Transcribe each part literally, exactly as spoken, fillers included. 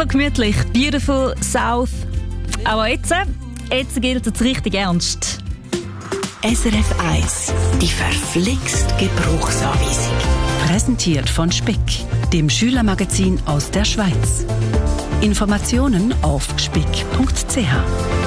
So gemütlich, beautiful South. Aber jetzt, jetzt gilt es richtig ernst. S R F eins, die verflixt Gebrauchsanweisung. Präsentiert von Speck, dem Schülermagazin aus der Schweiz. Informationen auf speck punkt c h.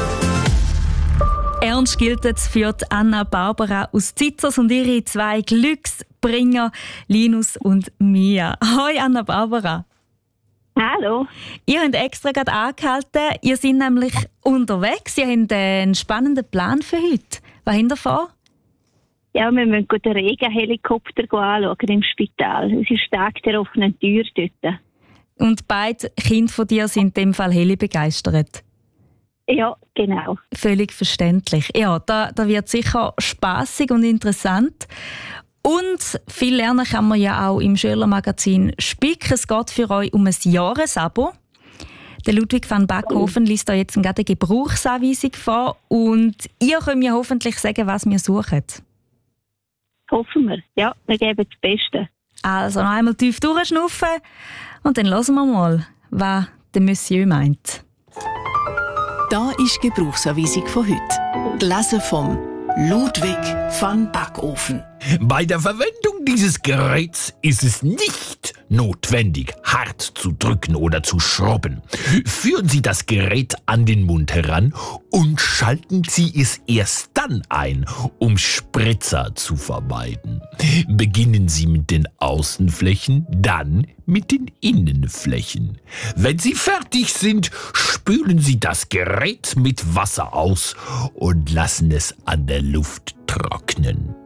Ernst gilt es für die Anna Barbara aus Zizers und ihre zwei Glücksbringer, Linus und Mia. Hoi Anna Barbara. Hallo. Ihr habt extra gerade angehalten. Ihr seid nämlich unterwegs. Ihr habt einen spannenden Plan für heute. Was habt ihr vor? Ja, wir müssen den Regenhelikopter anschauen im Spital. Es ist Tag der offenen Tür dort. Und beide Kinder von dir sind in dem Fall Heli begeistert. Ja, genau. Völlig verständlich. Ja, da, da wird sicher spassig und interessant. Und viel lernen kann man ja auch im Schülermagazin Spick. Es geht für euch um ein Jahresabo. Der Ludwig van Backhofen liest euch jetzt gerade eine Gebrauchsanweisung vor. Und ihr könnt mir hoffentlich sagen, was wir suchen. Hoffen wir. Ja, wir geben das Beste. Also noch einmal tief durchschnaufen und dann hören wir mal, was der Monsieur meint. Da ist die Gebrauchsanweisung von heute. Gelesen vom Ludwig van Backhofen. Bei der Verwendung dieses Geräts ist es nicht notwendig, hart zu drücken oder zu schrubben. Führen Sie das Gerät an den Mund heran und schalten Sie es erst dann ein, um Spritzer zu vermeiden. Beginnen Sie mit den Außenflächen, dann mit den Innenflächen. Wenn Sie fertig sind, spülen Sie das Gerät mit Wasser aus und lassen es an der Luft trocknen.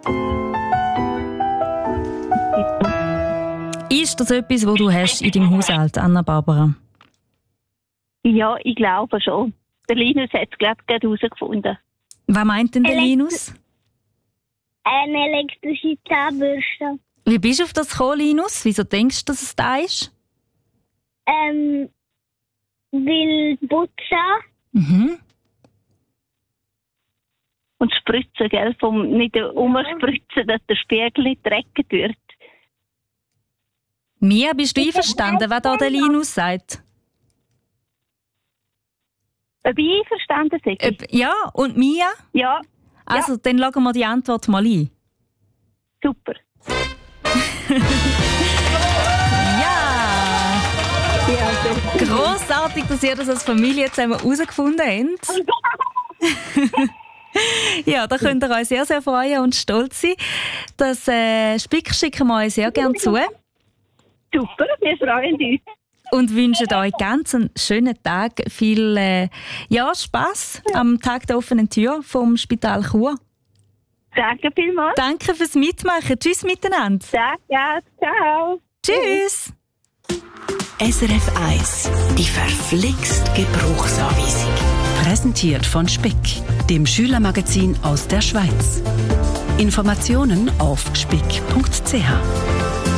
Ist das etwas, was du hast in deinem Haushalt, Anna Barbara? Ja, ich glaube schon. Der Linus hat es, glaube ich, gerade herausgefunden. Was meint denn der Linus? Eine elektrische Zahnbürste. Wie bist du auf das gekommen, Linus? Wieso denkst du, dass es da ist? Ähm, will putzen. Mhm. Und spritzen, gell? Vom nicht umspritzen, dass der Spiegel nicht dreckig wird. Mia, bist du einverstanden, was da der Linus sagt? Ob ich einverstanden bin? Ob, ja, und Mia? Ja. Also, ja. dann schauen wir die Antwort mal ein. Super. Ja! Ja, grossartig, dass ihr das als Familie zusammen herausgefunden habt. Ja, da könnt ihr euch sehr, sehr freuen und stolz sein. Das äh, Spick schicken wir euch sehr gerne zu. Super, wir freuen uns. Und wünschen euch ganz einen schönen Tag. Viel äh, ja, Spass am Tag der offenen Tür vom Spital Chur. Danke vielmals. Danke fürs Mitmachen. Tschüss miteinander. Danke, ciao. Tschüss. S R F eins, die verflixt Gebrauchsanweisung. Präsentiert von Speck, dem Schülermagazin aus der Schweiz. Informationen auf speck punkt c h.